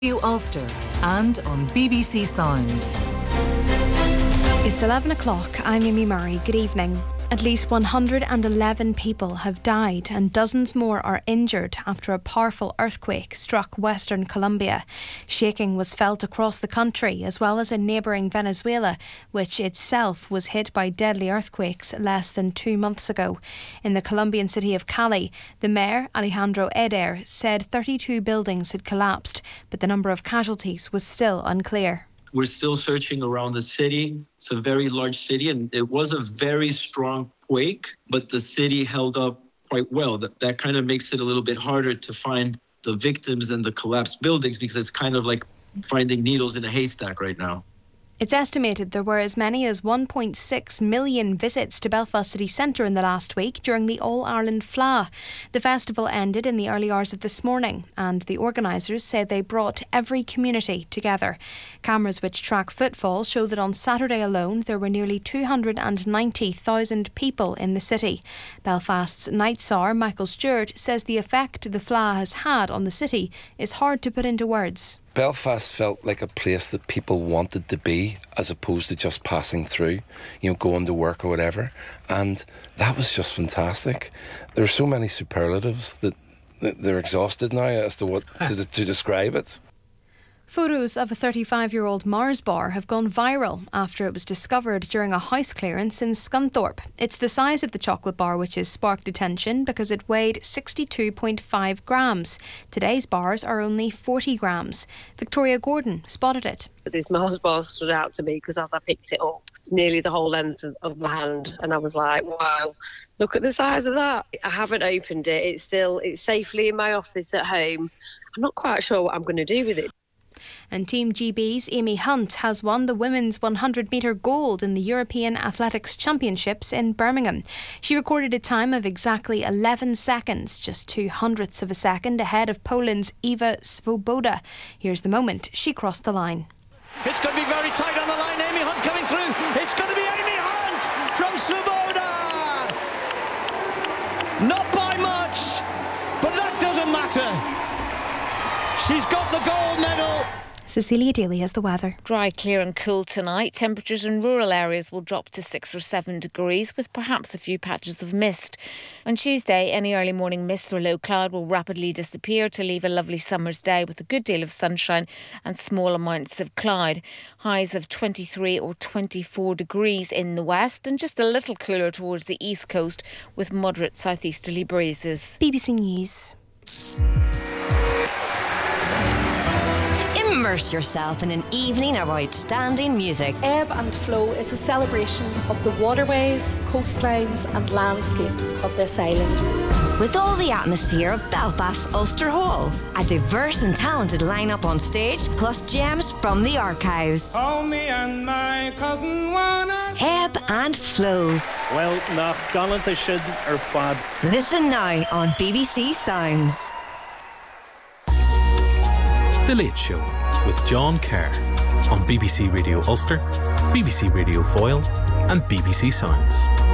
Ulster and on BBC Sounds. It's 11 o'clock. I'm Amy Murray. Good evening. At least 111 people have died and dozens more are injured after a powerful earthquake struck Western Colombia. Shaking was felt across the country as well as in neighbouring Venezuela, which itself was hit by deadly earthquakes less than 2 months ago. In the Colombian city of Cali, the mayor, Alejandro Eder, said 32 buildings had collapsed, but the number of casualties was still unclear. We're still searching around the city. It's a very large city, and it was a very strong quake, but the city held up quite well. That kind of makes it a little bit harder to find the victims and the collapsed buildings because it's kind of like finding needles in a haystack right now. It's estimated there were as many as 1.6 million visits to Belfast city centre in the last week during the All-Ireland Fleadh. The festival ended in the early hours of this morning and the organisers said they brought every community together. Cameras which track footfall show that on Saturday alone there were nearly 290,000 people in the city. Belfast's Night Tsar, Michael Stewart, says the effect the Fleadh has had on the city is hard to put into words. Belfast felt like a place that people wanted to be as opposed to just passing through, going to work or whatever. And that was just fantastic. There are so many superlatives that they're exhausted now as to what to describe it. Photos of a 35-year-old Mars bar have gone viral after it was discovered during a house clearance in Scunthorpe. It's the size of the chocolate bar which has sparked attention because it weighed 62.5 grams. Today's bars are only 40 grams. Victoria Gordon spotted it. This Mars bar stood out to me because as I picked it up, it's nearly the whole length of my hand, and I was like, wow, look at the size of that. I haven't opened it. It's safely in my office at home. I'm not quite sure what I'm going to do with it. And Team GB's Amy Hunt has won the women's 100-metre gold in the European Athletics Championships in Birmingham. She recorded a time of exactly 11 seconds, just 0.02 of a second ahead of Poland's Ewa Swoboda. Here's the moment she crossed the line. It's going to be very tight on the line. Amy Hunt coming through. It's going to be Amy Hunt from Swoboda. Not by much, but that doesn't matter. She's got the gold medal. Cecilia Daly has the weather. Dry, clear and cool tonight. Temperatures in rural areas will drop to 6 or 7 degrees with perhaps a few patches of mist. On Tuesday, any early morning mist or low cloud will rapidly disappear to leave a lovely summer's day with a good deal of sunshine and small amounts of cloud. Highs of 23 or 24 degrees in the west and just a little cooler towards the east coast with moderate southeasterly breezes. BBC News. Immerse yourself in an evening of outstanding music. Ebb and Flow is a celebration of the waterways, coastlines and landscapes of this island. With all the atmosphere of Belfast's Ulster Hall, a diverse and talented lineup on stage, plus gems from the archives. Oh, me and my cousin wanna Ebb and Flow. Well, nach gallant I should fad. Listen now on BBC Sounds. The Late Show with John Kerr on BBC Radio Ulster, BBC Radio Foyle and BBC Sounds.